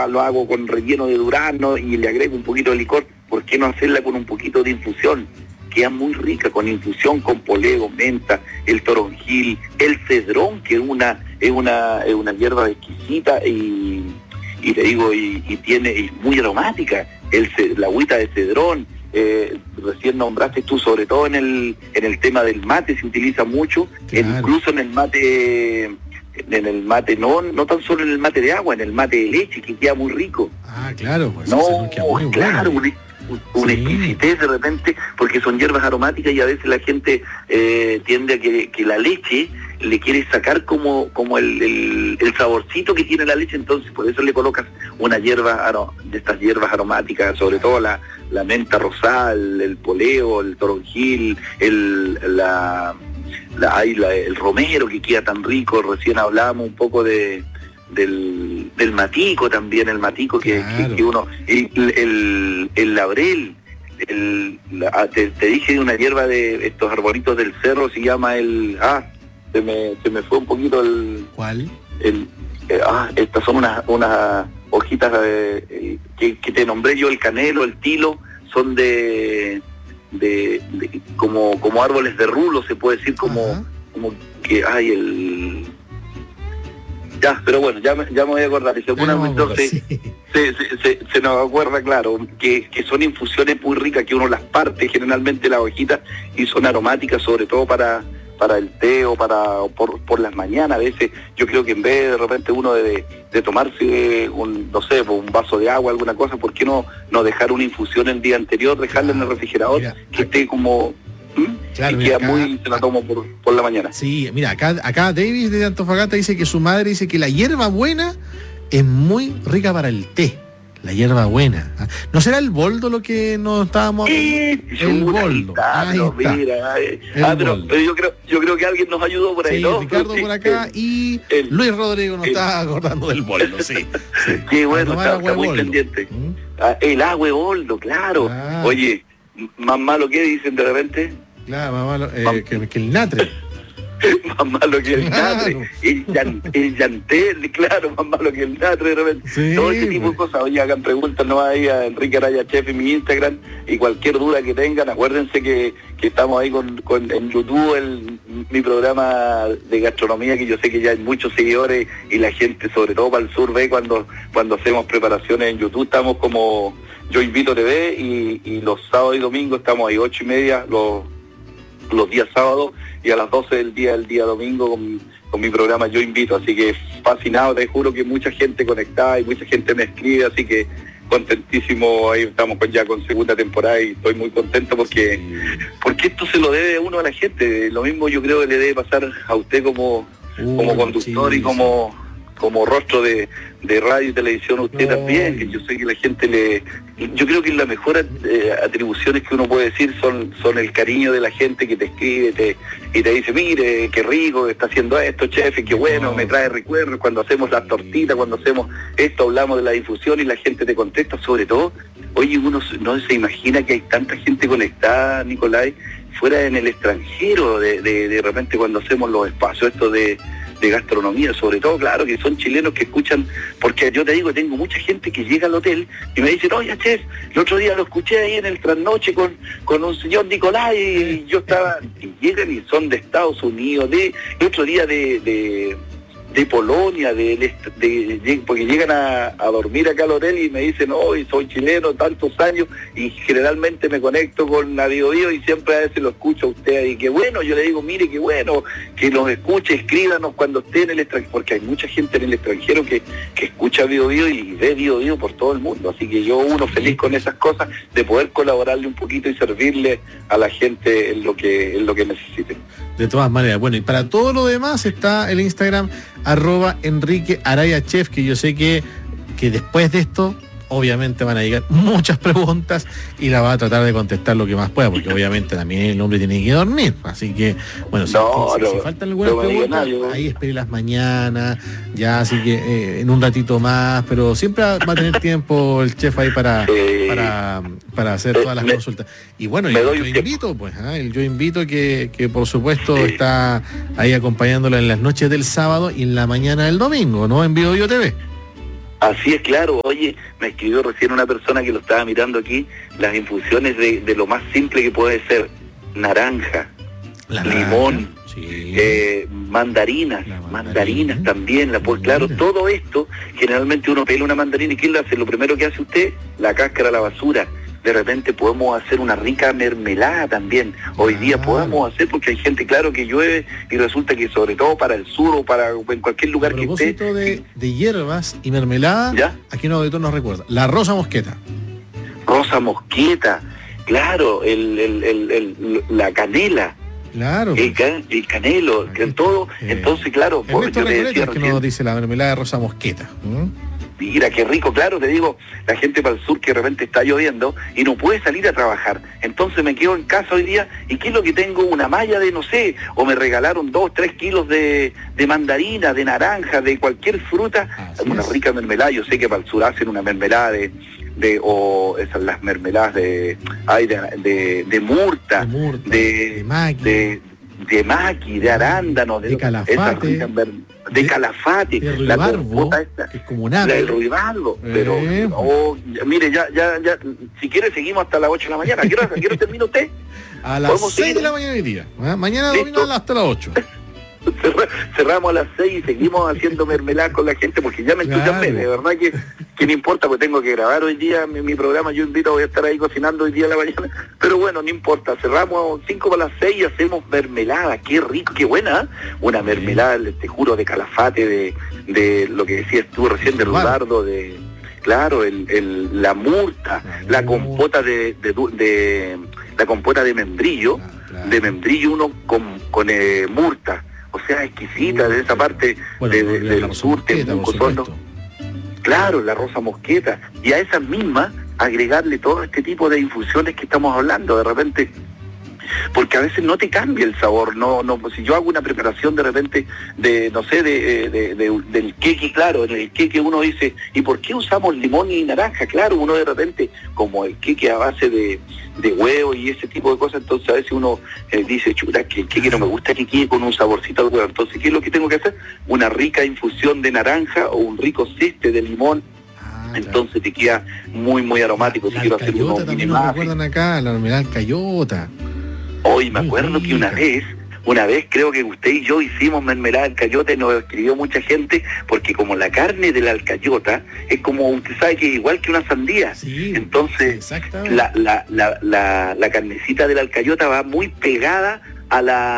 lo hago con relleno de durazno y le agrego un poquito de licor. ¿Por qué no hacerla con un poquito de infusión? Queda muy rica con infusión, con poleo, menta, el toronjil, el cedrón, que es una hierba exquisita y te digo, y muy aromática. La agüita de cedrón, recién nombraste tú, sobre todo en el tema del mate, se utiliza mucho, claro. Incluso en el mate, no tan solo en el mate de agua, en el mate de leche, que queda muy rico. Ah, claro, pues no, queda muy claro, bueno. Una exquisitez de repente, porque son hierbas aromáticas y a veces la gente tiende a que la leche le quiere sacar como el saborcito que tiene la leche, entonces por eso le colocas una hierba de estas hierbas aromáticas, sobre todo la menta rosada, el poleo, el toronjil, el romero, que queda tan rico. Recién hablábamos un poco del matico también, el matico claro. que uno, el laurel, te dije de una hierba de estos arbolitos del cerro, se llama se me fue un poquito el... ¿Cuál? Estas son unas hojitas que te nombré yo, el canelo, el tilo, son de como árboles de rulo, se puede decir, como que hay pero bueno, ya me voy a acordar, y seguramente se nos acuerda, claro, que son infusiones muy ricas, que uno las parte generalmente las hojitas y son aromáticas, sobre todo para el té o por las mañanas. A veces yo creo que en vez de repente uno de tomarse un vaso de agua, alguna cosa, ¿por qué no dejar una infusión el día anterior, dejarla en el refrigerador, que esté como... Claro, y queda se la tomo por la mañana. Sí, mira, acá Davis de Antofagasta dice que su madre dice que la hierba buena es muy rica para el té. La hierba buena. ¿No será el boldo lo que nos estábamos el boldo. Pero yo creo que alguien nos ayudó por ahí, sí, ¿no? Ricardo por acá y Luis Rodrigo nos está acordando del boldo, sí. Qué bueno, está muy pendiente. El agua de boldo, claro. Oye, más malo que dicen de repente. Claro, más malo que el natre. Más malo que el natre, el llantel, claro, más malo que el natre de repente. Sí, todo ese tipo de cosas. Oye, hagan preguntas no ahí a Enrique Araya Chef en mi Instagram, y cualquier duda que tengan, acuérdense que estamos ahí en YouTube, mi programa de gastronomía, que yo sé que ya hay muchos seguidores y la gente, sobre todo para el sur, ve cuando hacemos preparaciones en YouTube. Estamos como Yo Invito TV, y los sábados y domingos estamos ahí 8:30 los días sábados, y a las 12 del día domingo con mi programa Yo Invito. Así que fascinado, te juro que mucha gente conectada y mucha gente me escribe, así que contentísimo. Ahí estamos ya con segunda temporada y estoy muy contento porque esto se lo debe uno a la gente. Lo mismo yo creo que le debe pasar a usted como conductor y como rostro de radio y televisión, usted también, que yo sé que la gente yo creo que las mejores atribuciones que uno puede decir son el cariño de la gente que te escribe y te dice, mire, qué rico que está haciendo esto, chef, qué bueno, me trae recuerdos cuando hacemos las tortitas, cuando hacemos esto, hablamos de la difusión y la gente te contesta. Sobre todo, oye, uno no se imagina que hay tanta gente conectada, Nicolai, fuera en el extranjero, de repente cuando hacemos los espacios estos de gastronomía, sobre todo, claro, que son chilenos que escuchan, porque yo te digo, tengo mucha gente que llega al hotel y me dicen, oye, chef, el otro día lo escuché ahí en el trasnoche con un señor Nicolai, y yo estaba, y llegan y son de Estados Unidos, el otro día de Polonia, porque llegan a dormir acá al hotel y me dicen, hoy soy chileno, tantos años, y generalmente me conecto con Navío Bio y siempre a veces lo escucho a usted, y qué bueno, yo le digo, mire, qué bueno, que nos escuche, escríbanos cuando esté en el extranjero, porque hay mucha gente en el extranjero que escucha Bio Bio y ve Bio Bio por todo el mundo, así que uno feliz con esas cosas, de poder colaborarle un poquito y servirle a la gente en lo que necesiten. De todas maneras, bueno, y para todo lo demás está el Instagram @Enrique Araya Chef, que yo sé que después de esto obviamente van a llegar muchas preguntas y la va a tratar de contestar lo que más pueda, porque obviamente también el hombre tiene que dormir, así que bueno, si faltan algunas preguntas, ahí espere las mañanas, ya, así que en un ratito más, pero siempre va a tener tiempo el chef ahí para hacer todas las consultas. Y bueno, yo invito, pues, yo invito que por supuesto está ahí acompañándola en las noches del sábado y en la mañana del domingo, ¿no? En Bio Bio TV. Así es, claro. Oye, me escribió recién una persona que lo estaba mirando aquí, las infusiones de lo más simple que puede ser: naranja, limón, sí. mandarinas también, claro, todo esto, generalmente uno pela una mandarina y ¿qué le hace? Lo primero que hace usted, la cáscara a la basura. De repente podemos hacer una rica mermelada también. Hoy día podemos hacer, porque hay gente, claro, que llueve y resulta que sobre todo para el sur o para en cualquier lugar que esté. A propósito de hierbas y mermelada, ¿ya? Aquí un auditor nos recuerda, la rosa mosqueta. Rosa mosqueta, claro, la canela. Claro. El canelo, todo. Entonces, claro, yo te decía que nos dice la mermelada de rosa mosqueta. Mira, qué rico, claro, te digo, la gente para el sur que de repente está lloviendo y no puede salir a trabajar. Entonces me quedo en casa hoy día y ¿qué es lo que tengo? Una malla de, no sé, o me regalaron 2-3 kilos de mandarina, de naranja, de cualquier fruta, una rica mermelada. Yo sé que para el sur hacen una mermelada o esas las mermeladas de murta, de maqui, de arándano, de calafate, de calafate, la compota esta, que es como un el ruibarbo, pero mire, ya, si quiere seguimos hasta las 8 de la mañana. ¿A qué hora termina usted? A las 6 de la mañana hoy día. Mañana domingo hasta las 8. Cerramos a las 6 y seguimos haciendo mermelada con la gente, porque ya me entusiasmé, de verdad que no importa, porque tengo que grabar hoy día mi programa. Yo voy a estar ahí cocinando hoy día a la mañana, pero bueno, no importa, cerramos 5 para las 6 y hacemos mermelada. Qué rico, qué buena, una mermelada, te juro, de calafate, de lo que decías tú recién, de rudardo, claro, la murta, la compota la compota de membrillo, uno con murta. O sea, exquisita de esa parte del sur, claro, la rosa mosqueta, y a esas mismas agregarle todo este tipo de infusiones que estamos hablando de repente, porque a veces no te cambia el sabor. No, pues si yo hago una preparación de repente del queque, claro, en el queque uno dice, ¿y por qué usamos limón y naranja? Claro, uno de repente, como el queque a base de huevo y ese tipo de cosas, entonces a veces uno dice, chuta, que el queque no me gusta que quede con un saborcito al huevo. Entonces, ¿qué es lo que tengo que hacer? Una rica infusión de naranja o un rico ceste de limón. Entonces te queda muy, muy aromático. Si quiero hacer uno también nos recuerdan acá, la mermelada alcayota. Hoy me acuerdo que una vez creo que usted y yo hicimos mermelada de alcayota y nos escribió mucha gente, porque como la carne de la alcayota es como, usted sabe que es igual que una sandía, entonces la carnecita de la alcayota va muy pegada a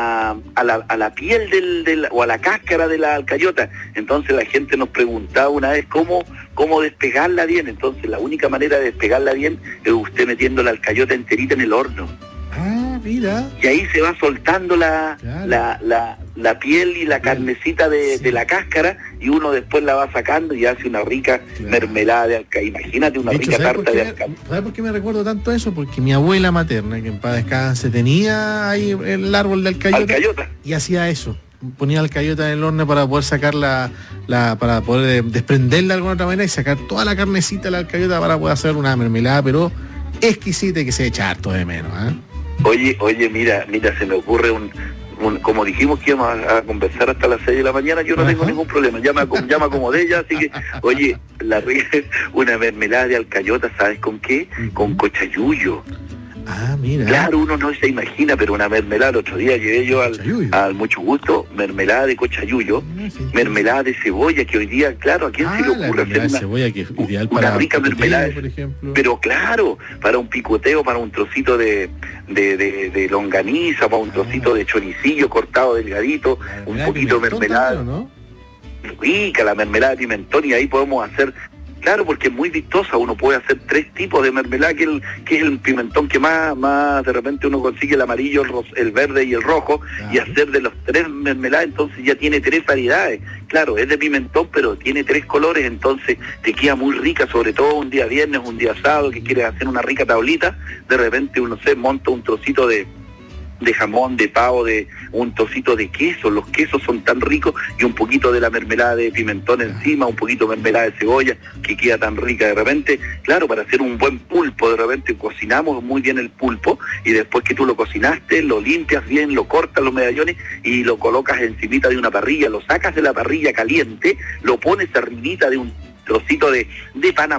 la piel o a la cáscara de la alcayota. Entonces la gente nos preguntaba una vez cómo despegarla bien. Entonces la única manera de despegarla bien es usted metiendo la alcayota enterita en el horno. Mira. Y ahí se va soltando la piel y la carnecita de la cáscara, y uno después la va sacando y hace una rica mermelada de alcayota. Imagínate una rica tarta de alcayota. ¿Sabes por qué me recuerdo tanto eso? Porque mi abuela materna, que en paz descanse, tenía ahí el árbol de alcayota. Y hacía eso. Ponía alcayota en el horno para poder sacarla, para poder desprenderla de alguna otra manera y sacar toda la carnecita de la alcayota para poder hacer una mermelada, pero exquisita, y que se echa harto de menos, Oye, mira, se me ocurre como dijimos que íbamos a conversar hasta las 6 de la mañana, yo no tengo ningún problema, ya me acomodé ya, así que, oye, una mermelada de alcayota, ¿sabes con qué? Con cochayuyo. Mira. Claro, uno no se imagina, pero una mermelada, el otro día llegué yo al Mucho Gusto, mermelada de cochayuyo, mermelada de cebolla, que hoy día, claro, ¿a quién se le ocurre hacer una cebolla, que es ideal para rica mermelada, por ejemplo? Pero claro, para un picoteo, para un trocito de longaniza, para un trocito de choricillo cortado delgadito, un poquito de mermelada, también, ¿no? Rica la mermelada de pimentón, y ahí podemos hacer. Claro, porque es muy vistosa, uno puede hacer 3 tipos de mermelada, que es el pimentón que más de repente uno consigue, el amarillo, el verde y el rojo, y hacer de los 3 mermeladas, entonces ya tiene 3 variedades. Claro, es de pimentón, pero tiene 3 colores, entonces te queda muy rica, sobre todo un día viernes, un día sábado, que quieres hacer una rica tablita, de repente uno monta un trocito de jamón, de pavo, de un trocito de queso. Los quesos son tan ricos, y un poquito de la mermelada de pimentón encima, un poquito de mermelada de cebolla, que queda tan rica. De repente, claro, para hacer un buen pulpo, de repente cocinamos muy bien el pulpo, y después que tú lo cocinaste, lo limpias bien, lo cortas los medallones y lo colocas encimita de una parrilla, lo sacas de la parrilla caliente, lo pones arribita de un trocito de Panamá.